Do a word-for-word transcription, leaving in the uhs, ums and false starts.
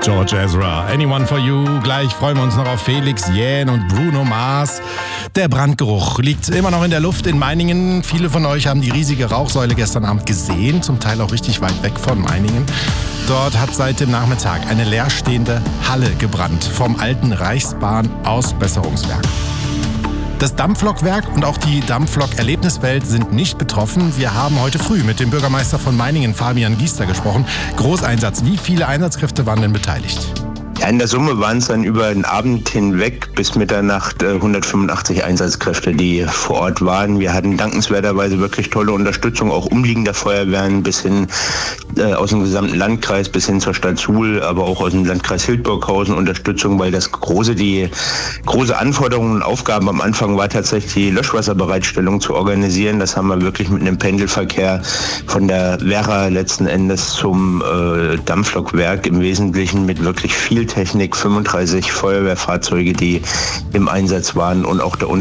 George Ezra, Anyone for You. Gleich freuen wir uns noch auf Felix Jähn und Bruno Mars. Der Brandgeruch liegt immer noch in der Luft in Meiningen. Viele von euch haben die riesige Rauchsäule gestern Abend gesehen, zum Teil auch richtig weit weg von Meiningen. Dort hat seit dem Nachmittag eine leerstehende Halle gebrannt vom alten Reichsbahn-Ausbesserungswerk. Das Dampflokwerk und auch die Dampflok-Erlebniswelt sind nicht betroffen. Wir haben heute früh mit dem Bürgermeister von Meiningen, Fabian Giester, gesprochen. Großeinsatz. Wie viele Einsatzkräfte waren denn beteiligt? Ja, in der Summe waren es dann über den Abend hinweg bis Mitternacht äh, hundertfünfundachtzig Einsatzkräfte, die vor Ort waren. Wir hatten dankenswerterweise wirklich tolle Unterstützung, auch umliegender Feuerwehren bis hin äh, aus dem gesamten Landkreis, bis hin zur Stadt Suhl, aber auch aus dem Landkreis Hildburghausen Unterstützung, weil das große, die große Anforderungen und Aufgaben am Anfang war tatsächlich die Löschwasserbereitstellung zu organisieren. Das haben wir wirklich mit einem Pendelverkehr von der Werra letzten Endes zum äh, Dampflokwerk im Wesentlichen mit wirklich viel Technik, fünfunddreißig Feuerwehrfahrzeuge, die im Einsatz waren und auch der